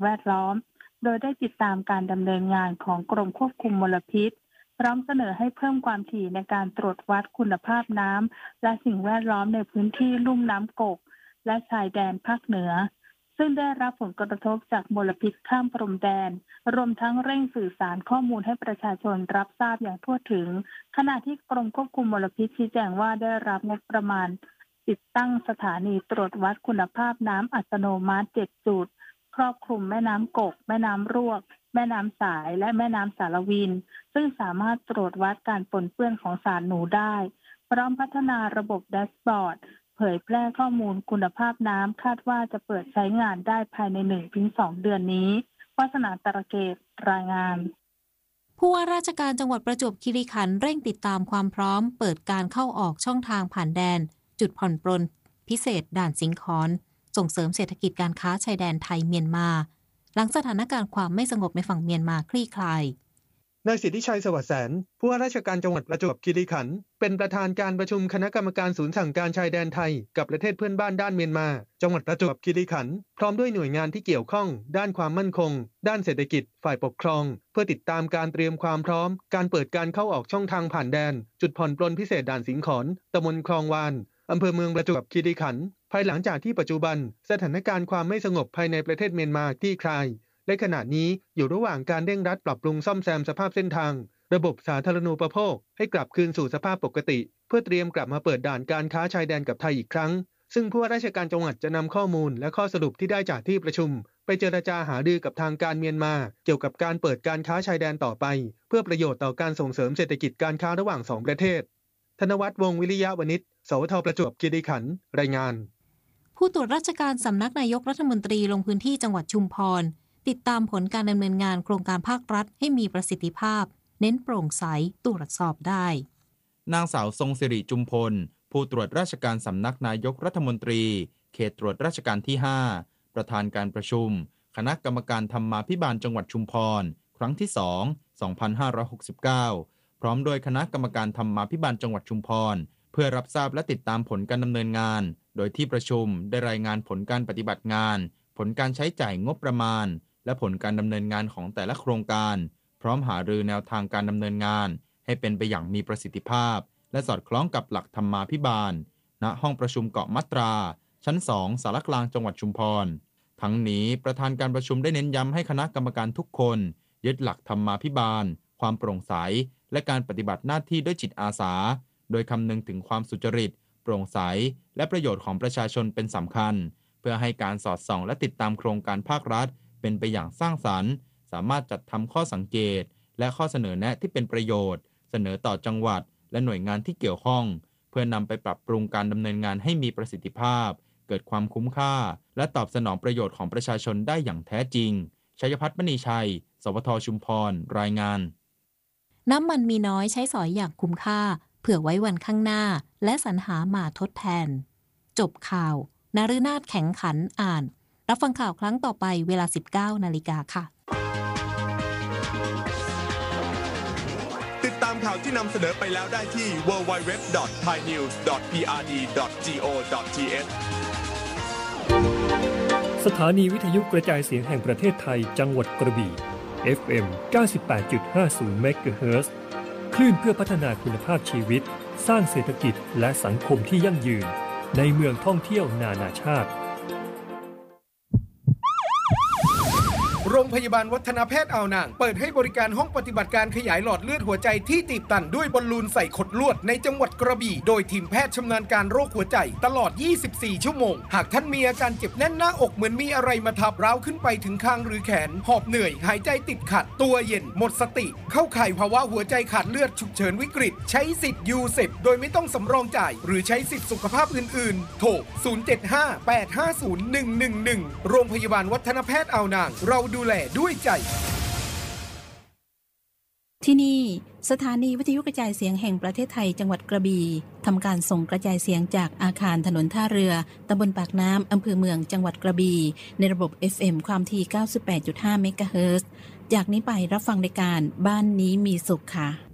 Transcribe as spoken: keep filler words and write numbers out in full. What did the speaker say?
แวดล้อมโดยได้ติดตามการดำเนินงานของกรมควบคุมมลพิษพร้อมเสนอให้เพิ่มความถี่ในการตรวจวัดคุณภาพน้ำและสิ่งแวดล้อมในพื้นที่ลุ่มน้ำกกและชายแดนภาคเหนือซึ่งได้รับผลกระทบจากมลพิษข้ามพรมแดนรวมทั้งเร่งสื่อสารข้อมูลให้ประชาชนรับทราบอย่างทั่วถึงขณะที่กรมควบคุมมลพิษชี้แจงว่าได้รับงบประมาณติดตั้งสถานีตรวจวัดคุณภาพน้ำอัตโนมัติเจ็ดจุดครอบคลุมแม่น้ำกกแม่น้ำรวกแม่น้ำสายและแม่น้ำสารวินซึ่งสามารถตรวจวัดการปนเปื้อนของสารหนูได้พร้อมพัฒนาระบบแดชบอร์ดเผยแพร่ข้อมูลคุณภาพน้ำคาดว่าจะเปิดใช้งานได้ภายใน หนึ่งถึงสอง เดือนนี้วาสนาตระเกตรายงานผู้ว่าราชการจังหวัดประจวบคีรีขันธ์เร่งติดตามความพร้อมเปิดการเข้าออกช่องทางผ่านแดนจุดผ่อนปรนพิเศษด่านสิงขรส่งเสริมเศรษฐกิจการค้าชายแดนไทยเมียนมาหลังสถานการณ์ความไม่สงบในฝั่งเมียนมาคลี่คลายนายสิทธิชัยสวัสดิ์แสนผู้ว่าราชการจังหวัดประจวบคีรีขันธ์เป็นประธานการประชุมคณะกรรมการศูนย์สั่งการชายแดนไทยกับประเทศเพื่อนบ้านด้านเมียนมาจังหวัดประจวบคีรีขันธ์พร้อมด้วยหน่วยงานที่เกี่ยวข้องด้านความมั่นคงด้านเศรษฐกิจฝ่ายปกครองเพื่อติดตามการเตรียมความพร้อมการเปิดการเข้าออกช่องทางผ่านแดนจุดผ่อนปลนพิเศษด่านสิงขรตำบลคลองวานอำเภอเมืองประจวบคีรีขันธ์ภายหลังจากที่ปัจจุบันสถานการณ์ความไม่สงบภายในประเทศเมียนมาคลี่คลายและขณะนี้อยู่ระหว่างการเร่งรัดปรับปรุงซ่อมแซมสภาพเส้นทางระบบสาธารณูปโภคให้กลับคืนสู่สภาพปกติเพื่อเตรียมกลับมาเปิดด่านการค้าชายแดนกับไทยอีกครั้งซึ่งผู้ว่าราชการจังหวัดจะนำข้อมูลและข้อสรุปที่ได้จากที่ประชุมไปเจรจาหารือกับทางการเมียนมาเกี่ยวกับการเปิดการค้าชายแดนต่อไปเพื่อประโยชน์ต่อการส่งเสริมเศรษฐกิจการค้าระหว่างสองประเทศธนวัฒน์วงศ์วิริยะวณิชสวทประจวบคีรีขันธ์รายงานผู้ตรวจราชการสำนักนายกรัฐมนตรีลงพื้นที่จังหวัดชุมพรติดตามผลการดำเนินงานโครงการภาครัฐให้มีประสิทธิภาพเน้นโปร่งใสตรวจสอบได้นางสาวทรงสิริจุมพลผู้ตรวจราชการสำนักนายกรัฐมนตรีเขตตรวจราชการที่ห้าประธานการประชุมคณะกรรมการธรรมาภิบาลจังหวัดชุมพรครั้งที่สอง สองพันห้าร้อยหกสิบเก้าพร้อมโดยคณะกรรมการธรรมาภิบาลจังหวัดชุมพรเพื่อรับทราบและติดตามผลการดำเนินงานโดยที่ประชุมได้รายงานผลการปฏิบัติงานผลการใช้จ่ายงบประมาณและผลการดำเนินงานของแต่ละโครงการพร้อมหารือแนวทางการดำเนินงานให้เป็นไปอย่างมีประสิทธิภาพและสอดคล้องกับหลักธรรมาภิบาลณห้องประชุมเกาะมัตราชั้นสองสารกลางจังหวัดชุมพรทั้งนี้ประธานการประชุมได้เน้นย้ำให้คณะกรรมการทุกคนยึดหลักธรรมาภิบาลความโปร่งใสและการปฏิบัติหน้าที่ด้วยจิตอาสาโดยคำนึงถึงความสุจริตโปร่งใสและประโยชน์ของประชาชนเป็นสำคัญเพื่อให้การสอดส่องและติดตามโครงการภาครัฐเป็นไปอย่างสร้างสรรค์สามารถจัดทำข้อสังเกตและข้อเสนอแนะที่เป็นประโยชน์เสนอต่อจังหวัดและหน่วยงานที่เกี่ยวข้องเพื่อนำไปปรับปรุงการดำเนินงานให้มีประสิทธิภาพเกิดความคุ้มค่าและตอบสนองประโยชน์ของประชาชนได้อย่างแท้จริงชัยพัฒน์มณีชัยสวทชุมพรรายงานน้ำมันมีน้อยใช้สอยอย่างคุ้มค่าเผื่อไว้วันข้างหน้าและสรรหามาทดแทนจบข่าวนฤนาถแข็งขันอ่านรับฟังข่าวครั้งต่อไปเวลา สิบเก้านาฬิกาค่ะติดตามข่าวที่นำเสนอไปแล้วได้ที่ ดับเบิลยู ดับเบิลยู ดับเบิลยู ดอท ไทยนิวส์ ดอท พี อาร์ ดี ดอท จี โอ ดอท ที เอชสถานีวิทยุกระจายเสียงแห่งประเทศไทยจังหวัดกระบี่ เอฟ เอ็ม เก้าสิบแปดจุดห้าศูนย์ เมกะเฮิรตซ์ คลื่นเพื่อพัฒนาคุณภาพชีวิตสร้างเศรษฐกิจและสังคมที่ยั่งยืนในเมืองท่องเที่ยวนานาชาติโรงพยาบาลวัฒนแพทย์อ่าวนางเปิดให้บริการห้องปฏิบัติการขยายหลอดเลือดหัวใจที่ตีบตันด้วยบอลลูนใส่ขดลวดในจังหวัดกระบี่โดยทีมแพทย์ชำนาญการโรคหัวใจตลอดยี่สิบสี่ชั่วโมงหากท่านมีอาการเจ็บแน่นหน้าอกเหมือนมีอะไรมาทับร้าวขึ้นไปถึงคางหรือแขนหอบเหนื่อยหายใจติดขัดตัวเย็นหมดสติเข้าข่ายภาวะหัวใจขาดเลือดฉุกเฉินวิกฤตใช้สิทธิ์ยูเซปโดยไม่ต้องสำรองจ่ายหรือใช้สิทธิสุขภาพอื่นๆโทรศูนย์ เจ็ด ห้า แปด ห้า ศูนย์ หนึ่ง หนึ่ง หนึ่งโรงพยาบาลวัฒนแพทย์อ่าวนางเราดูแลด้วยใจที่นี่สถานีวิทยุกระจายเสียงแห่งประเทศไทยจังหวัดกระบี่ทำการส่งกระจายเสียงจากอาคารถนนท่าเรือตำบลปากน้ำอำเภอเมืองจังหวัดกระบี่ในระบบ เอฟ เอ็ม ความถี่ เก้าสิบแปดจุดห้า เมกะเฮิรตซ์จากนี้ไปรับฟังรายการบ้านนี้มีสุขค่ะ